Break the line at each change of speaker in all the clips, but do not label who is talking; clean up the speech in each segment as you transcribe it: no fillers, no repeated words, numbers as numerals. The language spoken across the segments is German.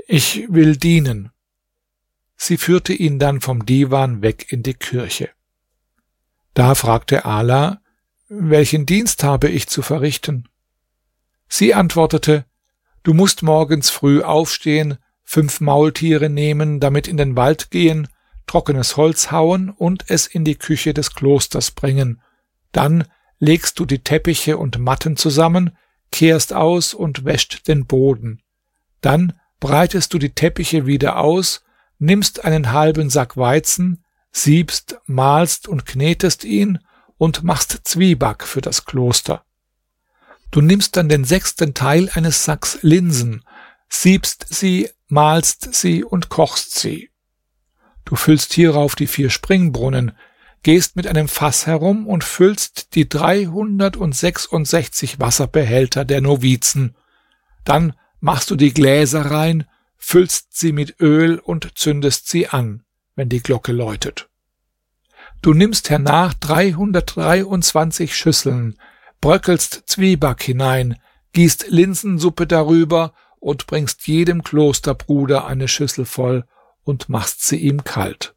Ich will dienen. Sie führte ihn dann vom Diwan weg in die Kirche. Da fragte Ala: Welchen Dienst habe ich zu verrichten? Sie antwortete: Du musst morgens früh aufstehen, 5 Maultiere nehmen, damit in den Wald gehen, trockenes Holz hauen und es in die Küche des Klosters bringen. Dann legst du die Teppiche und Matten zusammen, kehrst aus und wäscht den Boden. Dann breitest du die Teppiche wieder aus, nimmst einen halben Sack Weizen, siebst, mahlst und knetest ihn und machst Zwieback für das Kloster. Du nimmst dann den 6. Teil eines Sacks Linsen, siebst sie, mahlst sie und kochst sie. Du füllst hierauf die 4 Springbrunnen, gehst mit einem Fass herum und füllst die 366 Wasserbehälter der Novizen. Dann machst du die Gläser rein, füllst sie mit Öl und zündest sie an, wenn die Glocke läutet. Du nimmst hernach 323 Schüsseln, bröckelst Zwieback hinein, gießt Linsensuppe darüber und bringst jedem Klosterbruder eine Schüssel voll und machst sie ihm kalt.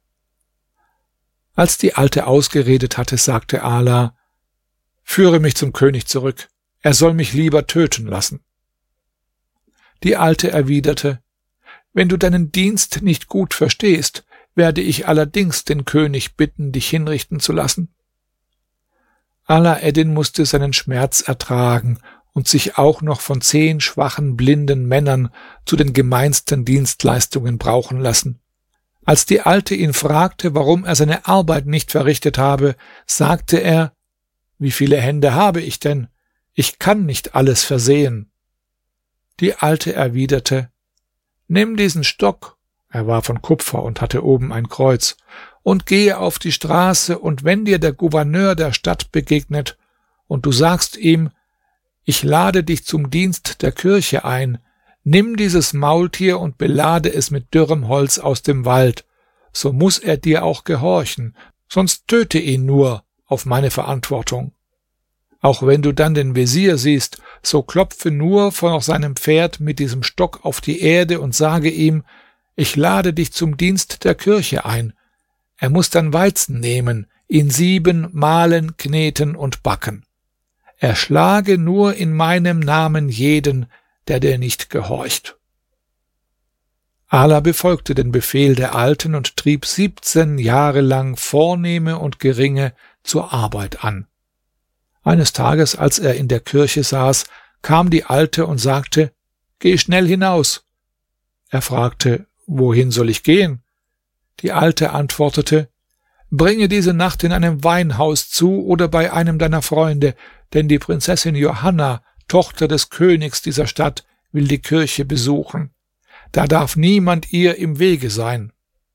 Als die Alte ausgeredet hatte, sagte Ala: Führe mich zum König zurück, er soll mich lieber töten lassen. Die Alte erwiderte: Wenn du deinen Dienst nicht gut verstehst, werde ich allerdings den König bitten, dich hinrichten zu lassen. Ala Eddin musste seinen Schmerz ertragen und sich auch noch von 10 schwachen, blinden Männern zu den gemeinsten Dienstleistungen brauchen lassen. Als die Alte ihn fragte, warum er seine Arbeit nicht verrichtet habe, sagte er: Wie viele Hände habe ich denn? Ich kann nicht alles versehen. Die Alte erwiderte: Nimm diesen Stock, er war von Kupfer und hatte oben ein Kreuz, und gehe auf die Straße, und wenn dir der Gouverneur der Stadt begegnet, und du sagst ihm: Ich lade dich zum Dienst der Kirche ein, nimm dieses Maultier und belade es mit dürrem Holz aus dem Wald, so muss er dir auch gehorchen, sonst töte ihn nur auf meine Verantwortung. Auch wenn du dann den Wesir siehst, so klopfe nur vor seinem Pferd mit diesem Stock auf die Erde und sage ihm: Ich lade dich zum Dienst der Kirche ein. Er muss dann Weizen nehmen, ihn sieben, mahlen, kneten und backen. Erschlage nur in meinem Namen jeden, der dir nicht gehorcht. Ala befolgte den Befehl der Alten und trieb 17 Jahre lang Vornehme und Geringe zur Arbeit an. Eines Tages, als er in der Kirche saß, kam die Alte und sagte: Geh schnell hinaus. Er fragte: Wohin soll ich gehen? Die Alte antwortete: Bringe diese Nacht in einem Weinhaus zu oder bei einem deiner Freunde, denn die Prinzessin Johanna, Tochter des Königs dieser Stadt, will die Kirche besuchen. Da darf niemand ihr im Wege sein.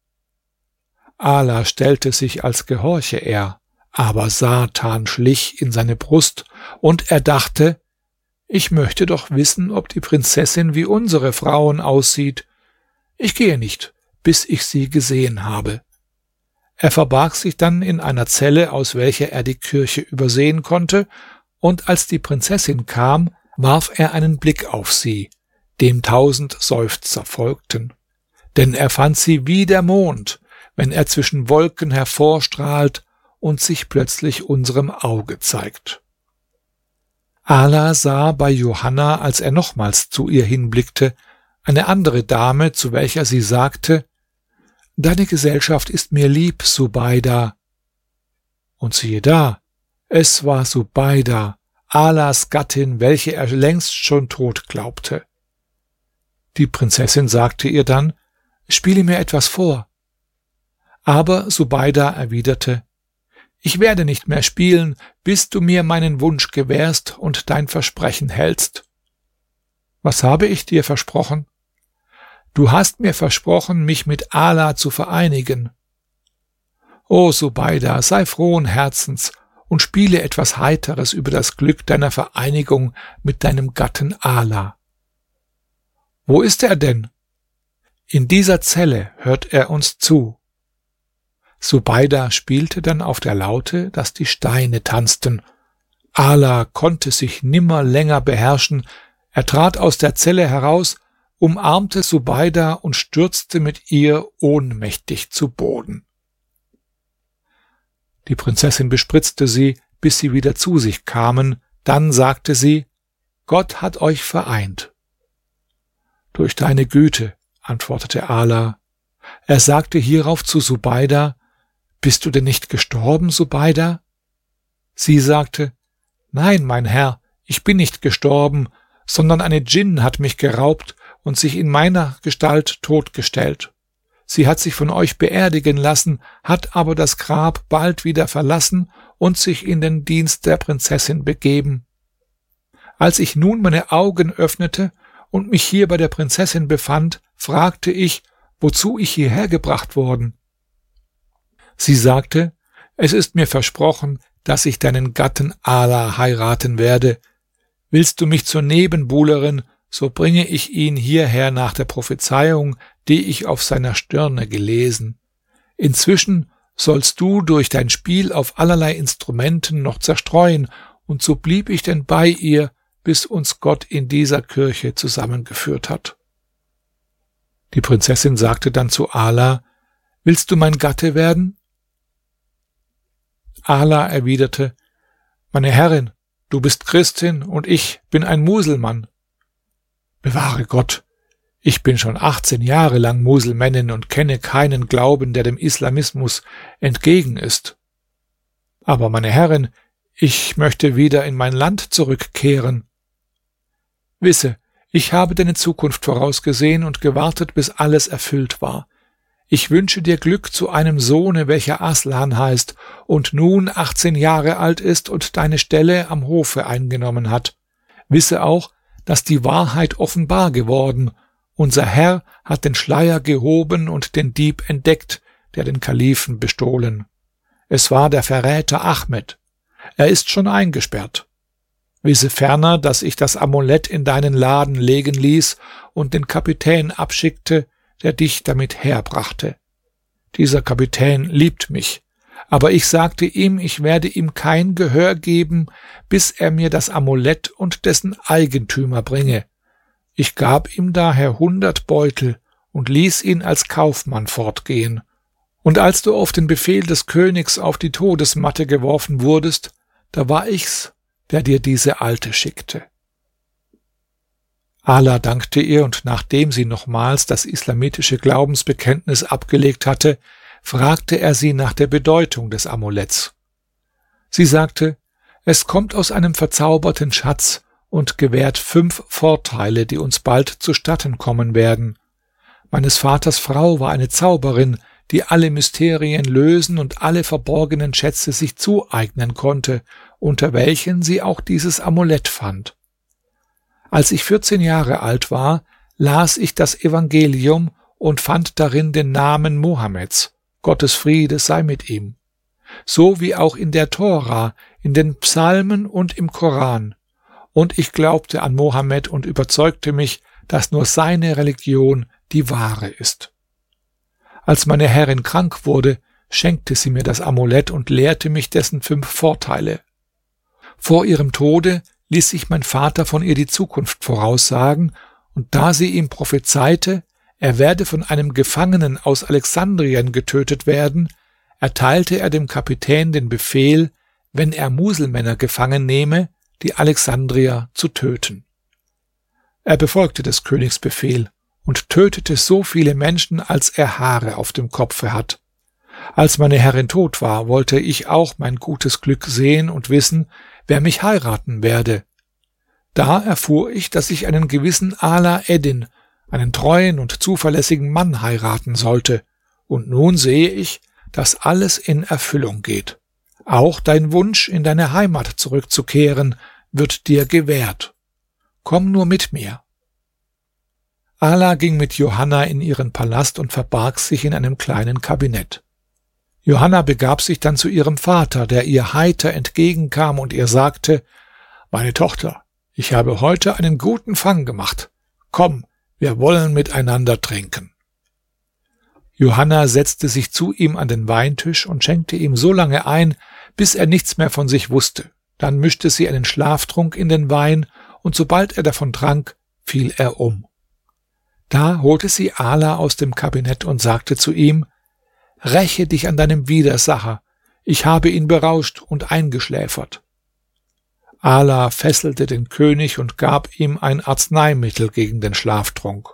Ala stellte sich, als gehorche er, aber Satan schlich in seine Brust, und er dachte: Ich möchte doch wissen, ob die Prinzessin wie unsere Frauen aussieht. Ich gehe nicht, bis ich sie gesehen habe. Er verbarg sich dann in einer Zelle, aus welcher er die Kirche übersehen konnte, und als die Prinzessin kam, warf er einen Blick auf sie, dem 1000 Seufzer folgten. Denn er fand sie wie der Mond, wenn er zwischen Wolken hervorstrahlt und sich plötzlich unserem Auge zeigt. Ala sah bei Johanna, als er nochmals zu ihr hinblickte, eine andere Dame, zu welcher sie sagte: Deine Gesellschaft ist mir lieb, Subeida. Und siehe da, es war Subeida, Alas Gattin, welche er längst schon tot glaubte. Die Prinzessin sagte ihr dann: Spiele mir etwas vor. Aber Subeida erwiderte: Ich werde nicht mehr spielen, bis du mir meinen Wunsch gewährst und dein Versprechen hältst. Was habe ich dir versprochen? Du hast mir versprochen, mich mit Ala zu vereinigen. O Subeida, sei frohen Herzens und spiele etwas Heiteres über das Glück deiner Vereinigung mit deinem Gatten Ala. Wo ist er denn? In dieser Zelle hört er uns zu. Subeida spielte dann auf der Laute, dass die Steine tanzten. Ala konnte sich nimmer länger beherrschen. Er trat aus der Zelle heraus umarmte Subeida und stürzte mit ihr ohnmächtig zu Boden. Die Prinzessin bespritzte sie, bis sie wieder zu sich kamen, dann sagte sie: Gott hat euch vereint. Durch deine Güte, antwortete Ala. Er sagte hierauf zu Subeida: Bist du denn nicht gestorben, Subeida? Sie sagte: Nein, mein Herr, ich bin nicht gestorben, sondern eine Djinn hat mich geraubt und sich in meiner Gestalt totgestellt. Sie hat sich von euch beerdigen lassen, hat aber das Grab bald wieder verlassen und sich in den Dienst der Prinzessin begeben. Als ich nun meine Augen öffnete und mich hier bei der Prinzessin befand, fragte ich, wozu ich hierher gebracht worden. Sie sagte: Es ist mir versprochen, dass ich deinen Gatten Ala heiraten werde. Willst du mich zur Nebenbuhlerin, so bringe ich ihn hierher nach der Prophezeiung, die ich auf seiner Stirne gelesen. Inzwischen sollst du durch dein Spiel auf allerlei Instrumenten noch zerstreuen, und so blieb ich denn bei ihr, bis uns Gott in dieser Kirche zusammengeführt hat. Die Prinzessin sagte dann zu Ala: Willst du mein Gatte werden? Ala erwiderte: Meine Herrin, du bist Christin und ich bin ein Muselmann. Bewahre Gott, ich bin schon 18 Jahre lang Muselmännin und kenne keinen Glauben, der dem Islamismus entgegen ist. Aber meine Herrin, ich möchte wieder in mein Land zurückkehren. Wisse, ich habe deine Zukunft vorausgesehen und gewartet, bis alles erfüllt war. Ich wünsche dir Glück zu einem Sohne, welcher Aslan heißt und nun 18 Jahre alt ist und deine Stelle am Hofe eingenommen hat. Wisse auch, dass die Wahrheit offenbar geworden. Unser Herr hat den Schleier gehoben und den Dieb entdeckt, der den Kalifen bestohlen. Es war der Verräter Ahmed. Er ist schon eingesperrt. Wisse ferner, dass ich das Amulett in deinen Laden legen ließ und den Kapitän abschickte, der dich damit herbrachte. Dieser Kapitän liebt mich, aber ich sagte ihm, ich werde ihm kein Gehör geben, bis er mir das Amulett und dessen Eigentümer bringe. Ich gab ihm daher 100 Beutel und ließ ihn als Kaufmann fortgehen. Und als du auf den Befehl des Königs auf die Todesmatte geworfen wurdest, da war ich's, der dir diese Alte schickte. Ala dankte ihr, und nachdem sie nochmals das islamitische Glaubensbekenntnis abgelegt hatte, fragte er sie nach der Bedeutung des Amuletts. Sie sagte: Es kommt aus einem verzauberten Schatz und gewährt 5 Vorteile, die uns bald zustatten kommen werden. Meines Vaters Frau war eine Zauberin, die alle Mysterien lösen und alle verborgenen Schätze sich zueignen konnte, unter welchen sie auch dieses Amulett fand. Als ich 14 Jahre alt war, las ich das Evangelium und fand darin den Namen Mohammeds, Gottes Friede sei mit ihm, so wie auch in der Tora, in den Psalmen und im Koran. Und ich glaubte an Mohammed und überzeugte mich, dass nur seine Religion die wahre ist. Als meine Herrin krank wurde, schenkte sie mir das Amulett und lehrte mich dessen 5 Vorteile. Vor ihrem Tode ließ sich mein Vater von ihr die Zukunft voraussagen, und da sie ihm prophezeite, er werde von einem Gefangenen aus Alexandrien getötet werden, erteilte er dem Kapitän den Befehl, wenn er Muselmänner gefangen nehme, die Alexandrier zu töten. Er befolgte des Königs Befehl und tötete so viele Menschen, als er Haare auf dem Kopfe hat. Als meine Herrin tot war, wollte ich auch mein gutes Glück sehen und wissen, wer mich heiraten werde. Da erfuhr ich, dass ich einen gewissen Ala Eddin, einen treuen und zuverlässigen Mann, heiraten sollte, und nun sehe ich, dass alles in Erfüllung geht. Auch dein Wunsch, in deine Heimat zurückzukehren, wird dir gewährt. Komm nur mit mir. Ala ging mit Johanna in ihren Palast und verbarg sich in einem kleinen Kabinett. Johanna begab sich dann zu ihrem Vater, der ihr heiter entgegenkam und ihr sagte: Meine Tochter, ich habe heute einen guten Fang gemacht. Komm, wir wollen miteinander trinken. Johanna setzte sich zu ihm an den Weintisch und schenkte ihm so lange ein, bis er nichts mehr von sich wusste. Dann mischte sie einen Schlaftrunk in den Wein, und sobald er davon trank, fiel er um. Da holte sie Ala aus dem Kabinett und sagte zu ihm: »Räche dich an deinem Widersacher, ich habe ihn berauscht und eingeschläfert.« Ala fesselte den König und gab ihm ein Arzneimittel gegen den Schlaftrunk.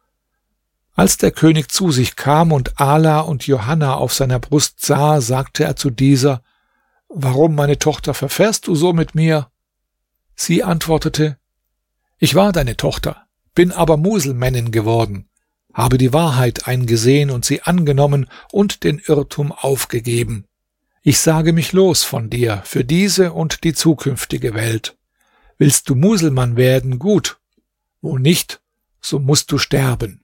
Als der König zu sich kam und Ala und Johanna auf seiner Brust sah, sagte er zu dieser: »Warum, meine Tochter, verfährst du so mit mir?« Sie antwortete: »Ich war deine Tochter, bin aber Muselmännin geworden, habe die Wahrheit eingesehen und sie angenommen und den Irrtum aufgegeben. Ich sage mich los von dir für diese und die zukünftige Welt. Willst du Muselmann werden, gut, wo nicht, so musst du sterben.«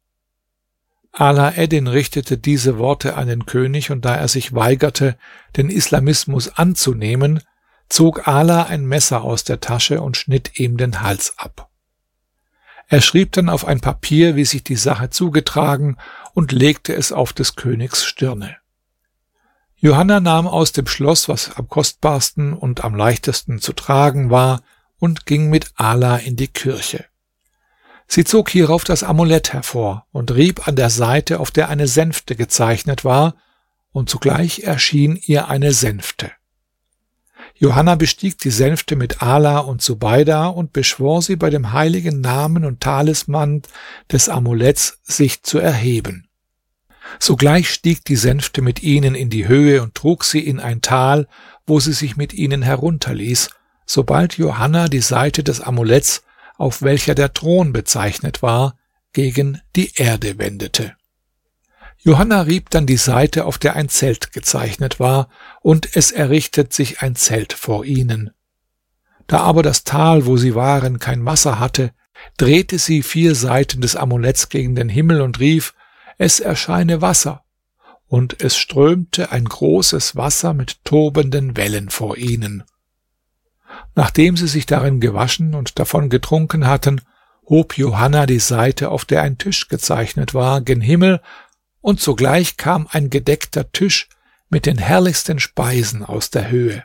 Ala Eddin richtete diese Worte an den König, und da er sich weigerte, den Islamismus anzunehmen, zog Ala ein Messer aus der Tasche und schnitt ihm den Hals ab. Er schrieb dann auf ein Papier, wie sich die Sache zugetragen, und legte es auf des Königs Stirne. Johanna nahm aus dem Schloss, was am kostbarsten und am leichtesten zu tragen war, und ging mit Ala in die Kirche. Sie zog hierauf das Amulett hervor und rieb an der Seite, auf der eine Sänfte gezeichnet war, und zugleich erschien ihr eine Sänfte. Johanna bestieg die Sänfte mit Ala und Zubeida und beschwor sie bei dem heiligen Namen und Talisman des Amuletts, sich zu erheben. Sogleich stieg die Sänfte mit ihnen in die Höhe und trug sie in ein Tal, wo sie sich mit ihnen herunterließ, sobald Johanna die Seite des Amuletts, auf welcher der Thron bezeichnet war, gegen die Erde wendete. Johanna rieb dann die Seite, auf der ein Zelt gezeichnet war, und es errichtet sich ein Zelt vor ihnen. Da aber das Tal, wo sie waren, kein Wasser hatte, drehte sie 4 Seiten des Amuletts gegen den Himmel und rief: »Es erscheine Wasser«, und es strömte ein großes Wasser mit tobenden Wellen vor ihnen. Nachdem sie sich darin gewaschen und davon getrunken hatten, hob Johanna die Seite, auf der ein Tisch gezeichnet war, gen Himmel, und sogleich kam ein gedeckter Tisch mit den herrlichsten Speisen aus der Höhe.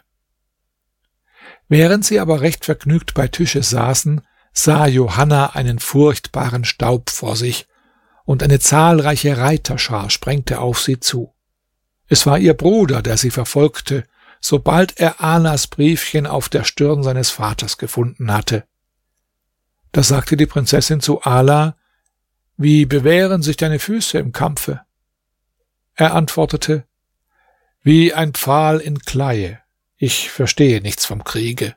Während sie aber recht vergnügt bei Tische saßen, sah Johanna einen furchtbaren Staub vor sich, und eine zahlreiche Reiterschar sprengte auf sie zu. Es war ihr Bruder, der sie verfolgte, sobald er Alas Briefchen auf der Stirn seines Vaters gefunden hatte. Da sagte die Prinzessin zu Ala: »Wie bewähren sich deine Füße im Kampfe?« Er antwortete: »Wie ein Pfahl in Kleie. Ich verstehe nichts vom Kriege.«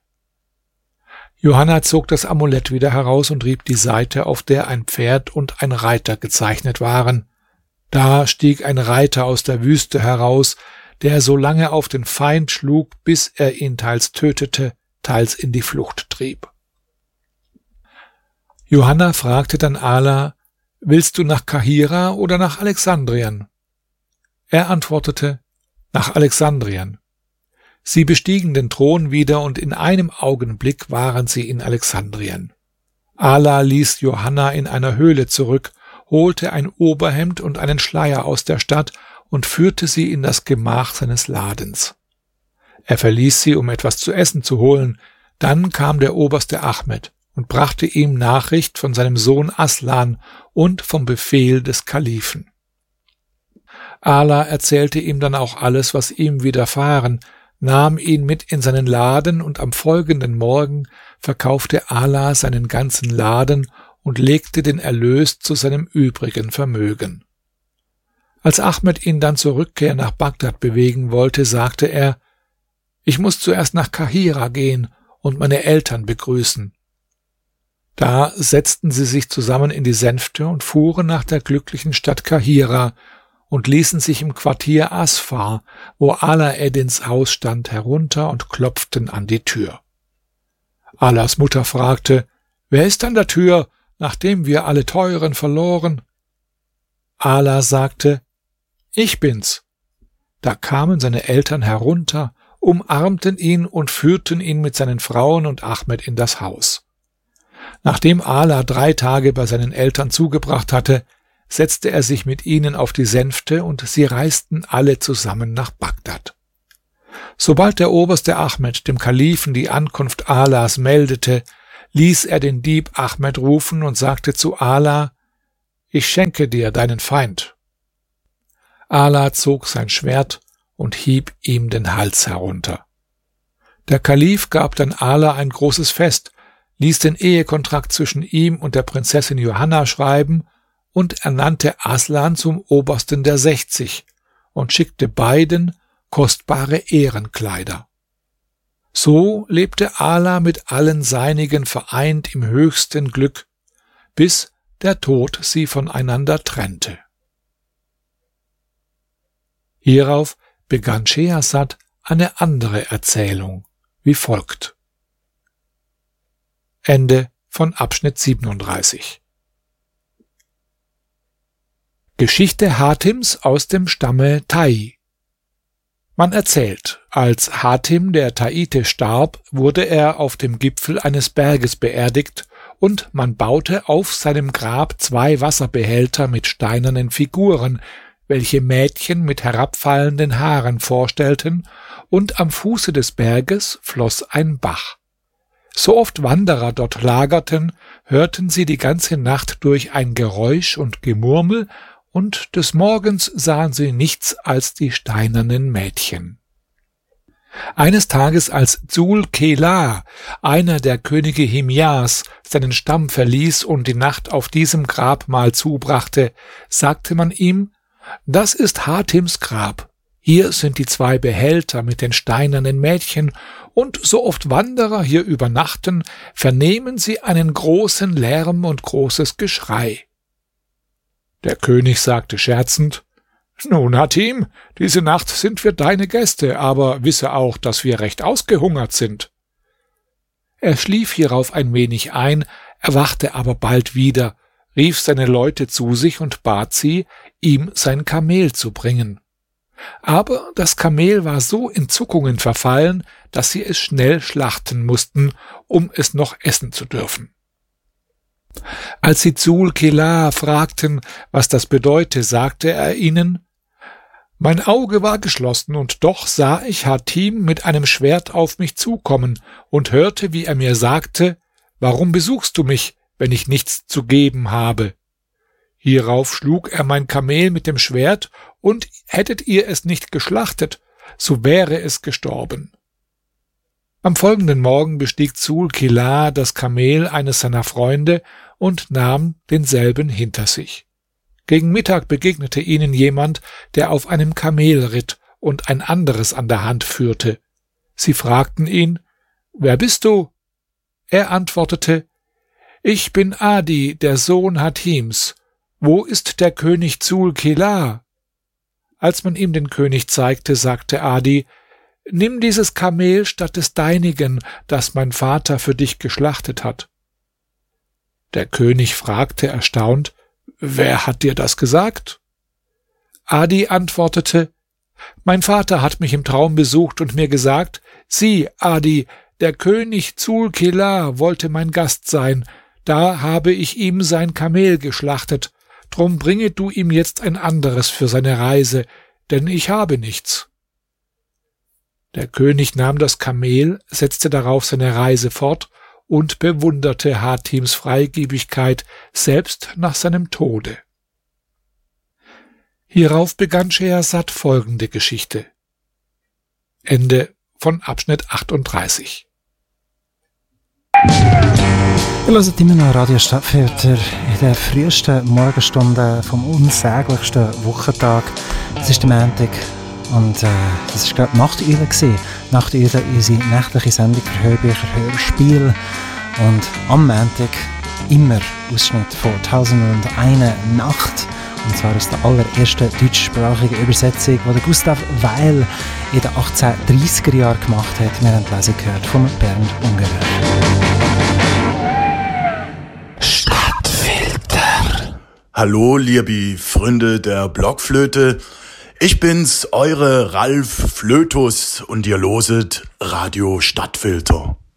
Johanna zog das Amulett wieder heraus und rieb die Seite, auf der ein Pferd und ein Reiter gezeichnet waren. Da stieg ein Reiter aus der Wüste heraus, der so lange auf den Feind schlug, bis er ihn teils tötete, teils in die Flucht trieb. Johanna fragte dann Ala: »Willst du nach Kahira oder nach Alexandrien?« Er antwortete: »Nach Alexandrien.« Sie bestiegen den Thron wieder, und in einem Augenblick waren sie in Alexandrien. Ala ließ Johanna in einer Höhle zurück, holte ein Oberhemd und einen Schleier aus der Stadt und führte sie in das Gemach seines Ladens. Er verließ sie, um etwas zu essen zu holen. Dann kam der Oberste Ahmed und brachte ihm Nachricht von seinem Sohn Aslan und vom Befehl des Kalifen. Ala erzählte ihm dann auch alles, was ihm widerfahren, nahm ihn mit in seinen Laden, und am folgenden Morgen verkaufte Ala seinen ganzen Laden und legte den Erlös zu seinem übrigen Vermögen. Als Ahmed ihn dann zur Rückkehr nach Bagdad bewegen wollte, sagte er: »Ich muss zuerst nach Kahira gehen und meine Eltern begrüßen.« Da setzten sie sich zusammen in die Sänfte und fuhren nach der glücklichen Stadt Kahira und ließen sich im Quartier Asfar, wo Ala Eddins Haus stand, herunter und klopften an die Tür. Alas Mutter fragte: »Wer ist an der Tür, nachdem wir alle Teuren verloren?« Ala sagte: »Ich bin's.« Da kamen seine Eltern herunter, umarmten ihn und führten ihn mit seinen Frauen und Ahmed in das Haus. Nachdem Ala 3 Tage bei seinen Eltern zugebracht hatte, setzte er sich mit ihnen auf die Sänfte, und sie reisten alle zusammen nach Bagdad. Sobald der Oberste Ahmed dem Kalifen die Ankunft Alas meldete, ließ er den Dieb Ahmed rufen und sagte zu Ala: ich schenke dir deinen Feind. Ala zog sein Schwert und hieb ihm den Hals herunter. Der Kalif gab dann Ala ein großes Fest, ließ den Ehekontrakt zwischen ihm und der Prinzessin Johanna schreiben und ernannte Aslan zum Obersten der 60 und schickte beiden kostbare Ehrenkleider. So lebte Ala mit allen Seinigen vereint im höchsten Glück, bis der Tod sie voneinander trennte. Hierauf begann Schehersad eine andere Erzählung, wie folgt. Ende von Abschnitt 37. Geschichte Hatims aus dem Stamme Tai. Man erzählt, als Hatim der Taite starb, wurde er auf dem Gipfel eines Berges beerdigt und man baute auf seinem Grab 2 Wasserbehälter mit steinernen Figuren, welche Mädchen mit herabfallenden Haaren vorstellten, und am Fuße des Berges floss ein Bach. So oft Wanderer dort lagerten, hörten sie die ganze Nacht durch ein Geräusch und Gemurmel, und des Morgens sahen sie nichts als die steinernen Mädchen. Eines Tages, als Dzul-Kela, einer der Könige Himyars, seinen Stamm verließ und die Nacht auf diesem Grabmal zubrachte, sagte man ihm: Das ist Hatims Grab. Hier sind die 2 Behälter mit den steinernen Mädchen, und so oft Wanderer hier übernachten, vernehmen sie einen großen Lärm und großes Geschrei. Der König sagte scherzend: Nun, Hatim, diese Nacht sind wir deine Gäste, aber wisse auch, dass wir recht ausgehungert sind. Er schlief hierauf ein wenig ein, erwachte aber bald wieder, rief seine Leute zu sich und bat sie, ihm sein Kamel zu bringen. Aber das Kamel war so in Zuckungen verfallen, dass sie es schnell schlachten mussten, um es noch essen zu dürfen. Als sie Dzul-Kela fragten, was das bedeute, sagte er ihnen: Mein Auge war geschlossen, und doch sah ich Hatim mit einem Schwert auf mich zukommen und hörte, wie er mir sagte: Warum besuchst du mich, wenn ich nichts zu geben habe? Hierauf schlug er mein Kamel mit dem Schwert, und hättet ihr es nicht geschlachtet, so wäre es gestorben. Am folgenden Morgen bestieg Dzul-Kela das Kamel eines seiner Freunde und nahm denselben hinter sich. Gegen Mittag begegnete ihnen jemand, der auf einem Kamel ritt und ein anderes an der Hand führte. Sie fragten ihn: Wer bist du? Er antwortete: Ich bin Adi, der Sohn Hatims. Wo ist der König Dzul-Kela? Als man ihm den König zeigte, sagte Adi: Nimm dieses Kamel statt des deinigen, das mein Vater für dich geschlachtet hat. Der König fragte erstaunt: Wer hat dir das gesagt? Adi antwortete: Mein Vater hat mich im Traum besucht und mir gesagt: Sieh, Adi, der König Dzul-Kela wollte mein Gast sein, da habe ich ihm sein Kamel geschlachtet. Drum bringe du ihm jetzt ein anderes für seine Reise, denn ich habe nichts. Der König nahm das Kamel, setzte darauf seine Reise fort und bewunderte Hatims Freigebigkeit selbst nach seinem Tode. Hierauf begann Schehersad folgende Geschichte. Ende von Abschnitt 38.
Ihr hört immer noch Radio Stadtfilter in der frühesten Morgenstunde vom unsäglichsten Wochentag. Es ist der Montag und das war gerade Nachteule. Nachteule, unsere nächtliche Sendung für Hörbücher, Hörspiele. Und am Montag immer Ausschnitt von 1001 Nacht. Und zwar aus der allerersten deutschsprachigen Übersetzung, die Gustav Weil in den 1830er Jahren gemacht hat. Wir haben die Lesung gehört von Bernd Ungerer.
Hallo, liebe Freunde der Blockflöte. Ich bin's, eure Ralf Flötus, und ihr loset Radio Stadtfilter.